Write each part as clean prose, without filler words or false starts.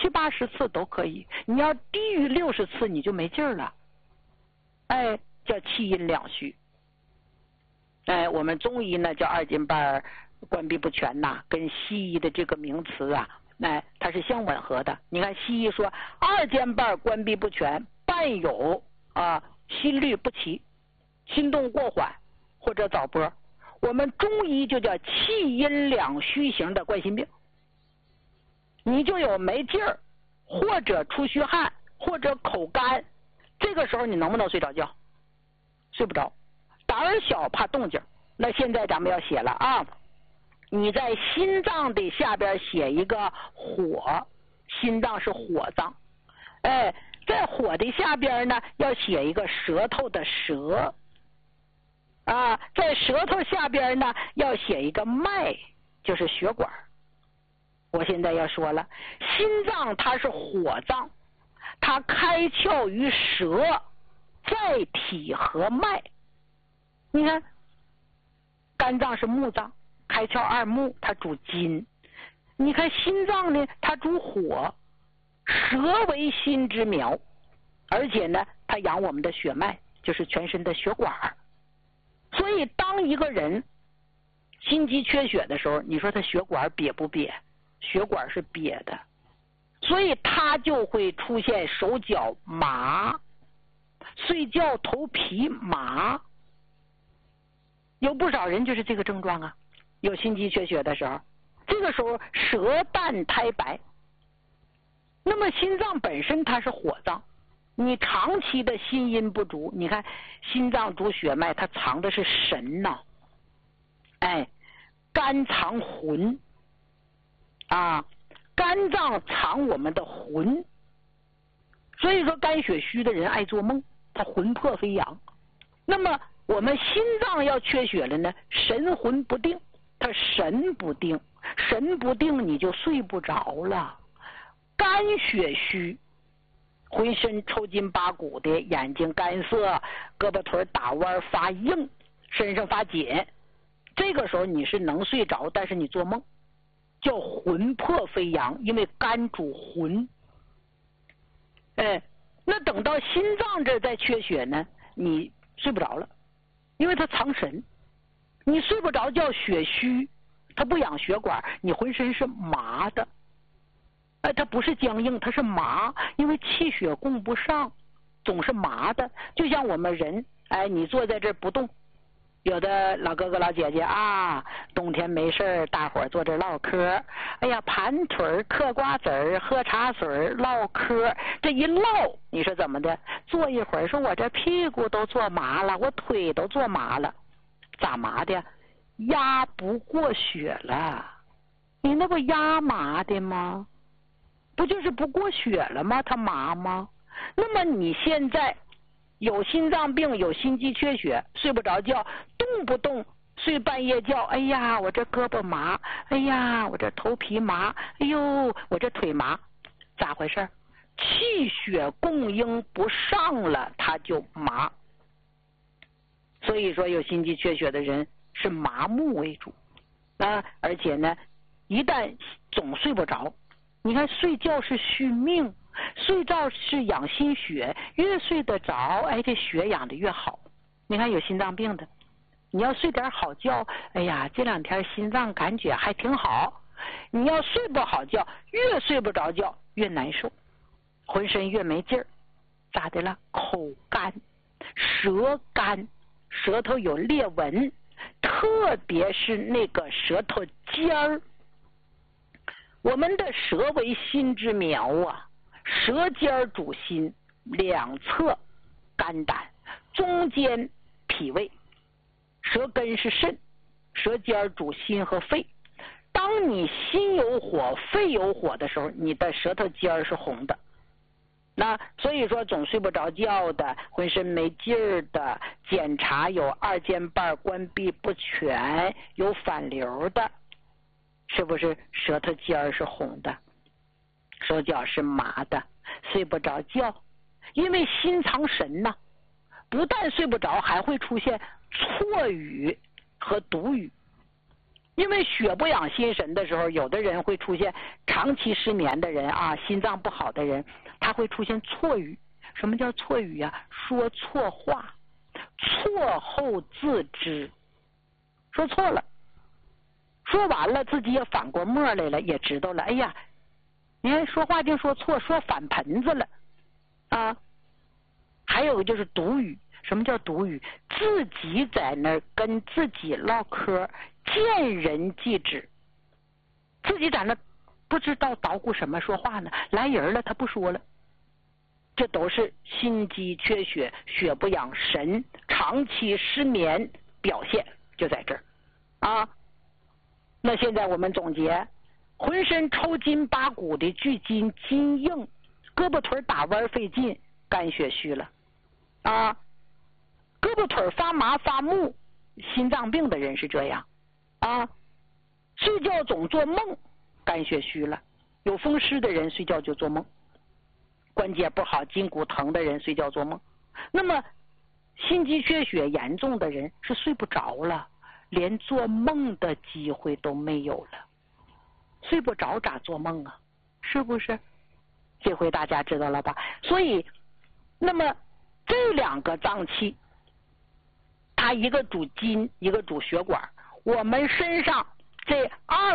70、80次都可以，你要低于60次你就没劲儿了。哎，叫气阴两虚。哎，我们中医呢叫二斤半关闭不全呐，跟西医的这个名词啊，哎，它是相吻合的。你看西医说二尖瓣关闭不全，伴有心律不齐、心动过缓或者早搏。我们中医就叫气阴两虚型的冠心病。你就有没劲儿，或者出虚汗，或者口干，这个时候你能不能睡着觉？睡不着。胆儿小怕动静。那现在咱们要写了啊，你在心脏的下边写一个火，心脏是火脏。哎，在火的下边呢要写一个舌头的舌啊，在舌头下边呢要写一个脉，就是血管。我现在要说了，心脏它是火脏，它开窍于舌，在体和脉。你看肝脏是木脏，开窍二木，它主金。你看心脏呢，它主火，舌为心之苗，而且呢它养我们的血脉，就是全身的血管。所以当一个人心肌缺血的时候，你说他血管瘪不瘪？血管是瘪的，所以他就会出现手脚麻，睡觉头皮麻。有不少人就是这个症状啊，有心肌缺血的时候，这个时候舌淡苔白。那么心脏本身它是火脏，你长期的心阴不足，你看心脏主血脉，它藏的是神呐，哎，肝藏魂啊，肝脏藏我们的魂。所以说肝血虚的人爱做梦，他魂魄飞扬。那么我们心脏要缺血了呢，神魂不定，他神不定，神不定你就睡不着了。肝血虚，浑身抽筋拔骨的，眼睛干涩，胳膊腿打弯发硬，身上发紧，这个时候你是能睡着，但是你做梦，叫魂魄飞扬，因为肝主魂。哎，那等到心脏这再缺血呢，你睡不着了，因为它藏神，你睡不着觉，血虚，它不养血管，你浑身是麻的。哎，它不是僵硬，它是麻，因为气血供不上，总是麻的。就像我们人，哎，你坐在这不动，有的老哥哥老姐姐啊，冬天没事大伙儿坐这唠嗑，哎呀，盘腿嗑瓜子儿，喝茶水唠嗑，这一唠，你说怎么的？坐一会儿，说我这屁股都坐麻了，我腿都坐麻了，咋麻的？压不过血了。你那不压麻的吗？不就是不过血了吗？它麻吗？那么你现在有心脏病，有心肌缺血，睡不着觉，动不动睡半夜觉，哎呀，我这胳膊麻，哎呀，我这头皮麻，哎呦，我这腿麻，咋回事？气血供应不上了，它就麻。所以说有心肌缺血的人是麻木为主啊，而且呢，一旦总睡不着，你看睡觉是续命，睡觉是养心血，越睡得着，哎，这血养得越好。你看有心脏病的，你要睡点好觉，哎呀，这2天心脏感觉还挺好。你要睡不好觉，越睡不着觉越难受，浑身越没劲儿。咋的了？口干、舌干，舌头有裂纹，特别是那个舌头尖儿。我们的舌为心之苗啊，舌尖主心，两侧肝胆，中间脾胃，舌根是肾，舌尖主心和肺。当你心有火，肺有火的时候，你的舌头尖是红的。那所以说总睡不着觉的，浑身没劲儿的，检查有二尖瓣关闭不全，有反流的，是不是舌头尖是红的，手脚是麻的，睡不着觉？因为心藏神呐，不但睡不着，还会出现错语和读语。 因为血不养心神的时候，有的人会出现长期失眠的人啊，心脏不好的人，他会出现错语。什么叫错语啊？说错话，错后自知，说错了，说完了自己也反过墨来了，也知道了。哎呀，你看说话就说错，说反盆子了啊！还有个就是独语。什么叫独语？自己在那儿跟自己唠嗑，见人即止，自己在那不知道捣鼓什么说话呢，来人了他不说了。这都是心肌缺血、血不养神、长期失眠表现，就在这儿啊。那现在我们总结，浑身抽筋拔骨的巨筋，筋硬，胳膊腿打弯费劲，肝血虚了啊。胳膊腿发麻发木，心脏病的人是这样啊。睡觉总做梦，肝血虚了。有风湿的人睡觉就做梦，关节不好筋骨疼的人睡觉做梦。那么心肌缺血严重的人是睡不着了，连做梦的机会都没有了。睡不着咋做梦啊？是不是？这回大家知道了吧？所以那么这两个脏器，它一个主筋，一个主血管。我们身上这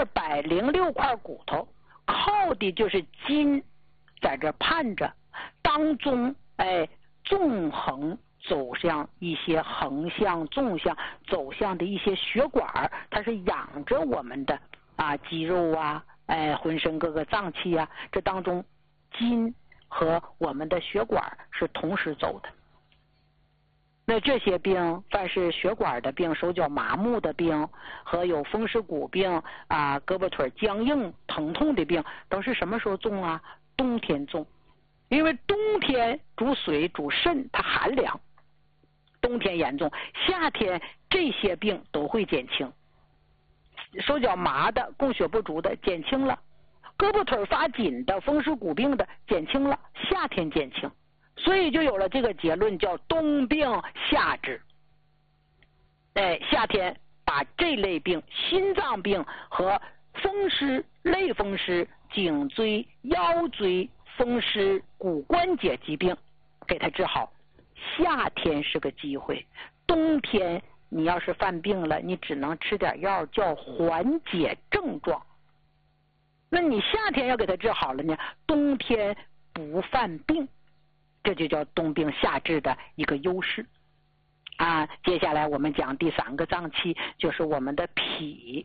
206块骨头靠的就是筋，在这盼着，当中纵横走向一些横向纵向走向的一些血管，它是养着我们的肌肉啊，浑身各个脏器啊，这当中筋和我们的血管是同时走的。那这些病，凡是血管的病、手脚麻木的病和有风湿骨病胳膊腿僵硬疼痛的病，都是什么时候重啊？冬天重，因为冬天主水主肾，它寒凉，冬天严重。夏天这些病都会减轻，手脚麻的、供血不足的减轻了，胳膊腿发紧的、风湿骨病的减轻了，夏天减轻。所以就有了这个结论，叫冬病夏治。夏天把这类病，心脏病和风湿、类风湿、颈椎、腰椎风湿、骨关节疾病给它治好。夏天是个机会，冬天你要是犯病了，你只能吃点药叫缓解症状。那你夏天要给它治好了呢，冬天不犯病。这就叫冬病夏治的一个优势接下来我们讲第3个脏器，就是我们的脾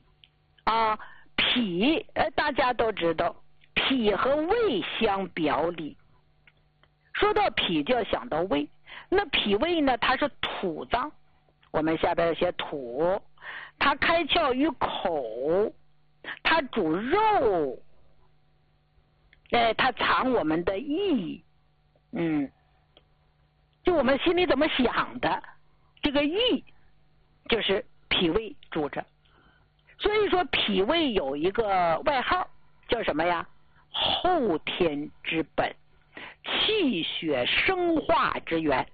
脾大家都知道，脾和胃相表里。说到脾就要想到胃，那脾胃呢，它是土脏，我们下边写土，它开窍于口，它主肉，它藏我们的意。就我们心里怎么想的，这个意就是脾胃主着。所以说脾胃有一个外号叫什么呀？后天之本，气血生化之源。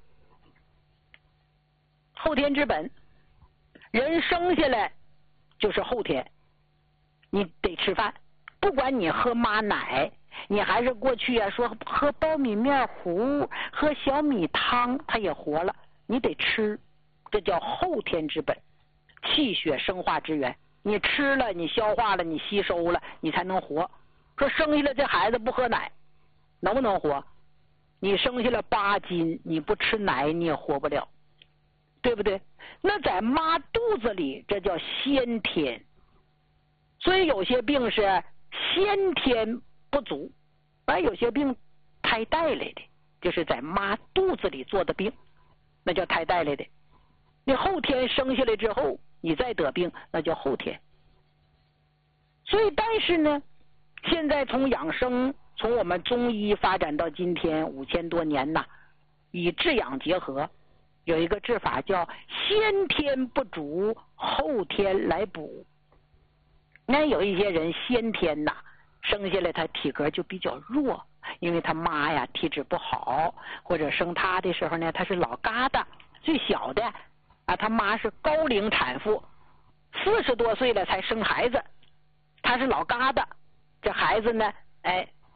后天之本，人生下来就是后天，你得吃饭，不管你喝妈奶，你还是过去说喝苞米面糊、喝小米汤，它也活了。你得吃，这叫后天之本，气血生化之源。你吃了，你消化了，你吸收了，你才能活。说生下来这孩子不喝奶，能不能活？你生下来8斤，你不吃奶你也活不了，对不对？那在妈肚子里，这叫先天。所以有些病是先天不足，有些病胎带来的，就是在妈肚子里做的病，那叫胎带来的。你后天生下来之后，你再得病，那叫后天。所以但是呢，现在从养生，从我们中医发展到今天5000多年以治养结合，有一个治法叫先天不足，后天来补。那有一些人先天生下来他体格就比较弱，因为他妈呀体质不好，或者生他的时候呢他是老疙瘩最小的他妈是高龄产妇， 40多岁了才生孩子，他是老疙瘩，这孩子呢，哎，